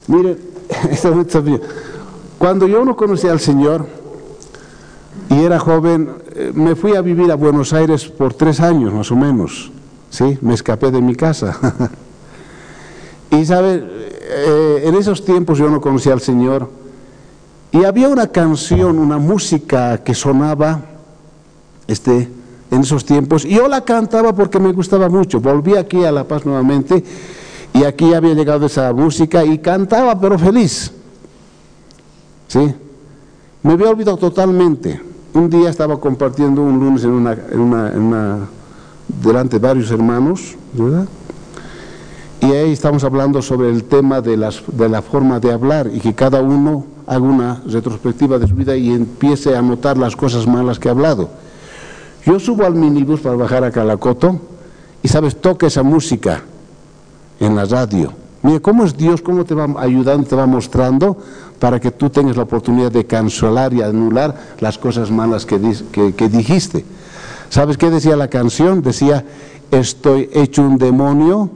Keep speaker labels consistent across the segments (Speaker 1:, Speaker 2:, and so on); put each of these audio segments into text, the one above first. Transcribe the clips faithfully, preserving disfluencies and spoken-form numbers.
Speaker 1: Miren, cuando yo no conocía al Señor y era joven, me fui a vivir a Buenos Aires por tres años más o menos, ¿sí? Me escapé de mi casa. Y sabe, eh, en esos tiempos yo no conocía al Señor y había una canción, una música que sonaba este, en esos tiempos, y yo la cantaba porque me gustaba mucho. Volví aquí a La Paz nuevamente y aquí había llegado esa música y cantaba pero feliz, ¿sí? Me había olvidado totalmente. Un día estaba compartiendo un lunes en una, en una, en una delante de varios hermanos, ¿verdad? Y ahí estamos hablando sobre el tema de, las, de la forma de hablar, y que cada uno haga una retrospectiva de su vida y empiece a notar las cosas malas que ha hablado. Yo subo al minibús para bajar a Calacoto y, ¿sabes?, toca esa música en la radio. Mira cómo es Dios, cómo te va ayudando, te va mostrando para que tú tengas la oportunidad de cancelar y anular las cosas malas que, que, que dijiste. ¿Sabes qué decía la canción? Decía, estoy hecho un demonio.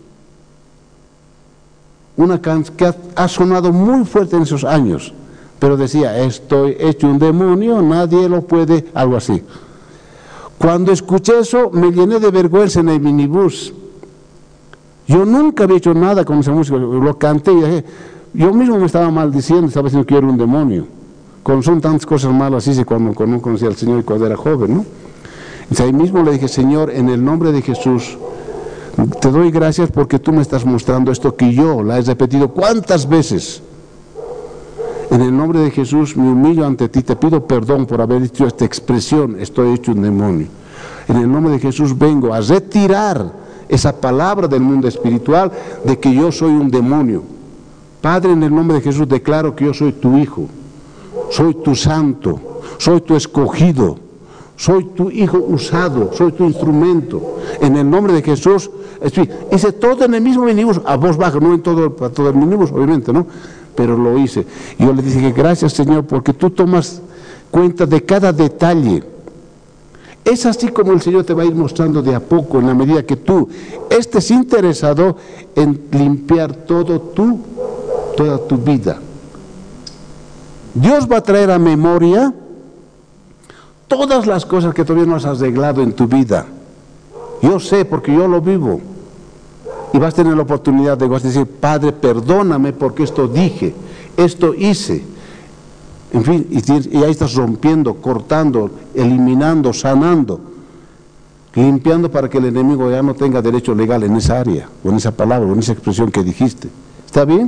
Speaker 1: Una canción que ha, ha sonado muy fuerte en esos años, pero decía, estoy hecho un demonio, nadie lo puede, algo así. Cuando escuché eso, me llené de vergüenza en el minibús. Yo nunca había hecho nada con esa música, lo canté y dije, yo mismo me estaba maldiciendo, estaba diciendo que yo era un demonio. Cuando son tantas cosas malas, hice cuando, cuando no conocía al Señor y cuando era joven, ¿no? Entonces ahí mismo le dije, Señor, en el nombre de Jesús, te doy gracias porque tú me estás mostrando esto que yo la he repetido cuántas veces. En el nombre de Jesús me humillo ante ti, te pido perdón por haber dicho esta expresión, estoy hecho un demonio. En el nombre de Jesús vengo a retirar esa palabra del mundo espiritual de que yo soy un demonio. Padre, en el nombre de Jesús declaro que yo soy tu hijo, soy tu santo, soy tu escogido, soy tu hijo usado, soy tu instrumento. En el nombre de Jesús, hice todo en el mismo minibús, a voz baja, no en todo, para todo el minibús, obviamente, ¿no? Pero lo hice. Yo le dije que gracias, Señor, porque tú tomas cuenta de cada detalle. Es así como el Señor te va a ir mostrando de a poco, en la medida que tú estés interesado en limpiar todo tu, toda tu vida. Dios va a traer a memoria todas las cosas que todavía no has arreglado en tu vida. Yo sé, porque yo lo vivo. Y vas a tener la oportunidad de decir, Padre, perdóname porque esto dije, esto hice. En fin, y, y ahí estás rompiendo, cortando, eliminando, sanando, limpiando para que el enemigo ya no tenga derecho legal en esa área, o en esa palabra, o en esa expresión que dijiste. ¿Está bien?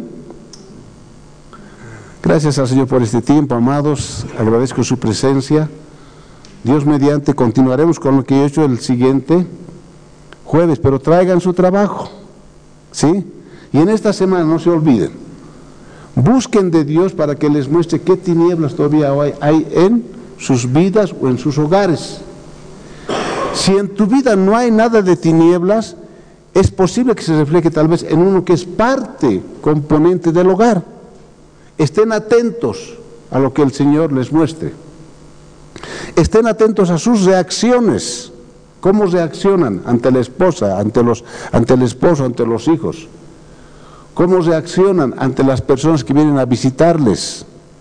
Speaker 1: Gracias al Señor por este tiempo, amados. Agradezco su presencia. Dios mediante, continuaremos con lo que he hecho el siguiente jueves, pero traigan su trabajo, ¿sí? Y en esta semana no se olviden, busquen de Dios para que les muestre qué tinieblas todavía hay, hay en sus vidas o en sus hogares. Si en tu vida no hay nada de tinieblas, es posible que se refleje tal vez en uno que es parte, componente del hogar. Estén atentos a lo que el Señor les muestre. Estén atentos a sus reacciones, cómo reaccionan ante la esposa, ante los, ante el esposo, ante los hijos, cómo reaccionan ante las personas que vienen a visitarles.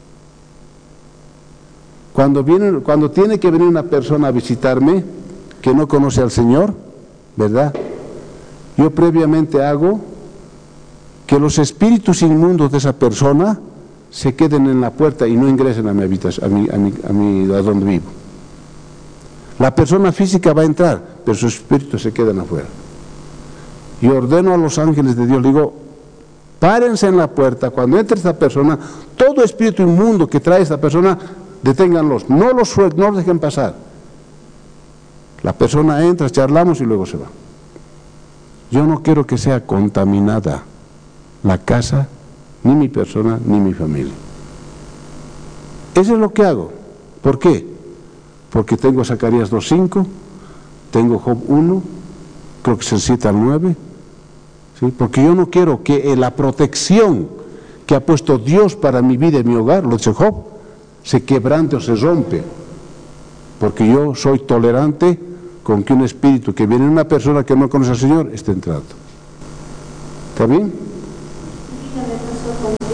Speaker 1: Cuando vienen, cuando tiene que venir una persona a visitarme que no conoce al Señor, ¿verdad? Yo previamente hago que los espíritus inmundos de esa persona se queden en la puerta y no ingresen a mi habitación, a mi, a mi, a mi, a donde vivo. La persona física va a entrar, pero sus espíritus se quedan afuera. Y ordeno a los ángeles de Dios, le digo, párense en la puerta, cuando entre esta persona, todo espíritu inmundo que trae esta persona, deténganlos, no los suelten, no los dejen pasar. La persona entra, charlamos y luego se va. Yo no quiero que sea contaminada la casa, ni mi persona, ni mi familia. Eso es lo que hago. ¿Por qué? Porque tengo Zacarías dos cinco, tengo Job uno, creo que es el siete al nueve, ¿sí? Porque yo no quiero que la protección que ha puesto Dios para mi vida y mi hogar, lo dice Job, se quebrante o se rompe, porque yo soy tolerante con que un espíritu que viene de una persona que no conoce al Señor esté entrando. ¿Está bien?
Speaker 2: Dígame, pastor,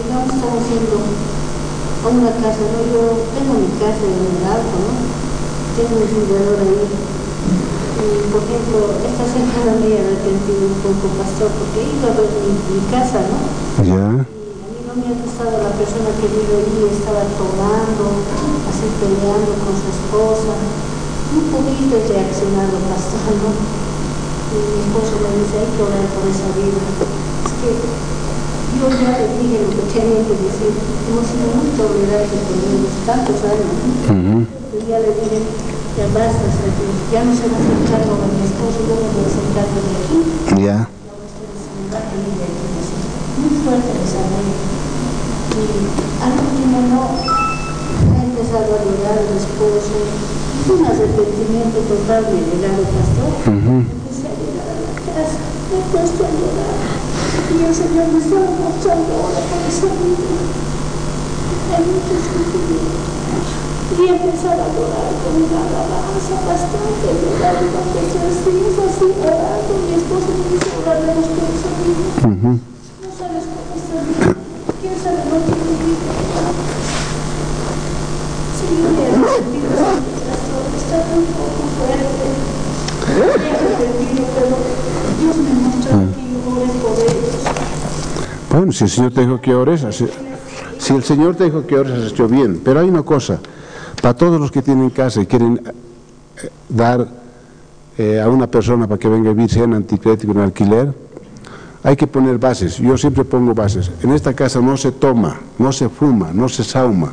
Speaker 2: a una casa, ¿no? Yo tengo mi casa en el alto, ¿no? Tengo un jugador ahí. Y, por ejemplo, esta semana me he arrepentido un poco, pastor, porque he ido a ver mi, mi casa, ¿no?
Speaker 1: Ya.
Speaker 2: Y a mí no me ha gustado la persona que vive ahí, estaba tomando, así peleando con su esposa. Un poquito he reaccionado, pastor, ¿no? Y mi esposo me dice, hay que orar por esa vida. Es que yo ya le dije lo que tenía que decir, hemos sido muy tolerantes con ellos tantos años, ¿no? Uh-huh. Y ya le dije, ya basta, ya no se va a hacer cargo de mi esposo, yo me voy a hacer cargo de aquí.
Speaker 1: Ya. Yeah.
Speaker 2: Muy fuerte les hablé. Y al último no, ha empezado a llorar el esposo, un arrepentimiento total de llegar al pastor. Uh-huh. Empecé a llegar a la casa, me he puesto a llorar. Y el Señor me estaba mostrando ahora por esa vida. Hay muchos sufrimientos. Y empezar a llorar con una alabanza bastante, llorar durante tres días así, orando. Mi esposo me dice, oraremos por esa vida. Uh-huh. No sabes cómo está bien. ¿Quién sabe lo que te digo? Sí, yo me he arrepentido, está un poco fuerte. Me he arrepentido, pero Dios me mostró que yo ores por ellos.
Speaker 1: Bueno, si el Señor te dijo que ores, así, si el Señor te dijo que ores, has hecho bien. Pero hay una cosa, para todos los que tienen casa y quieren eh, dar eh, a una persona para que venga a vivir, sea en anticrédito o en alquiler, hay que poner bases. Yo siempre pongo bases. En esta casa no se toma, no se fuma, no se sauma.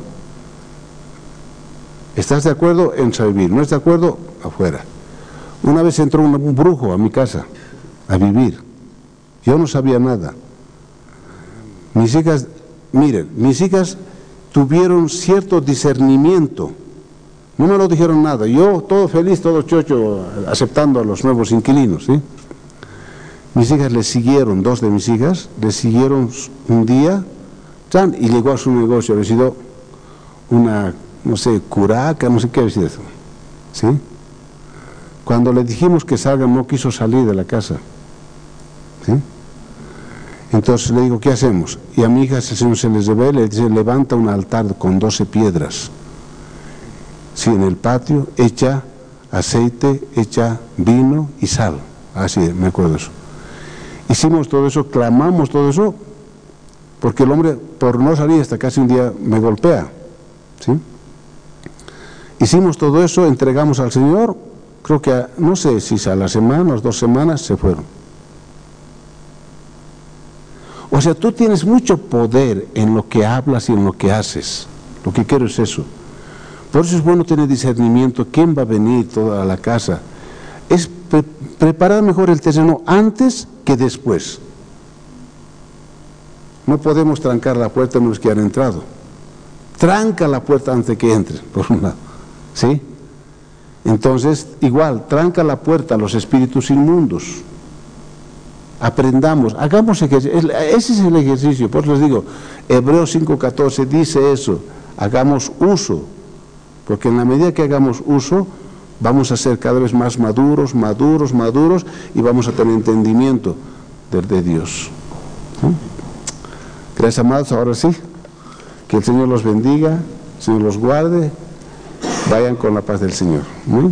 Speaker 1: ¿Estás de acuerdo? Entra a vivir. ¿No estás de acuerdo? Afuera. Una vez entró un, un brujo a mi casa a vivir. Yo no sabía nada. Mis hijas, miren, mis hijas tuvieron cierto discernimiento. No me lo dijeron nada. Yo todo feliz, todo chocho, aceptando a los nuevos inquilinos, ¿sí? Mis hijas le siguieron, dos de mis hijas, le siguieron un día, ¡chan! Y llegó a su negocio, le sido una, no sé, curaca, no sé qué decir eso, ¿sí? Cuando le dijimos que salga, no quiso salir de la casa, ¿sí? Entonces le digo, ¿qué hacemos? Y a mi hija se, se les revela, le dice, levanta un altar con doce piedras, sí, en el patio, echa aceite, echa vino y sal, así, me acuerdo eso. Hicimos todo eso, clamamos todo eso, porque el hombre, por no salir hasta casi un día, me golpea, ¿sí? Hicimos todo eso, entregamos al Señor, creo que, a, no sé si a la semana, o dos semanas, se fueron. O sea, tú tienes mucho poder en lo que hablas y en lo que haces. Lo que quiero es eso. Por eso es bueno tener discernimiento, quién va a venir toda la casa. Es pre preparar mejor el terreno antes que después. No podemos trancar la puerta a los que han entrado. Tranca la puerta antes de que entren, por un lado. ¿Sí? Entonces, igual, tranca la puerta a los espíritus inmundos. Aprendamos, hagamos ejercicio. Ese es el ejercicio. Por eso les digo, Hebreos cinco catorce dice eso. Hagamos uso. Porque en la medida que hagamos uso, vamos a ser cada vez más maduros, maduros, maduros, y vamos a tener entendimiento de, de Dios. ¿Sí? Gracias, amados. Ahora sí, que el Señor los bendiga, el Señor los guarde, vayan con la paz del Señor. ¿Sí?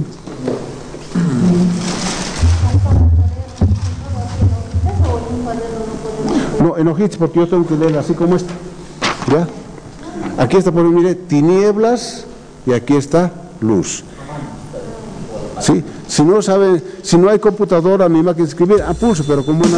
Speaker 1: No, en hojitas, porque yo tengo que leer así como esta. ¿Ya? Aquí está, por mire, tinieblas, y aquí está luz. ¿Sí? Si no sabe, si no hay computadora ni máquina de escribir, apulse, pero con buena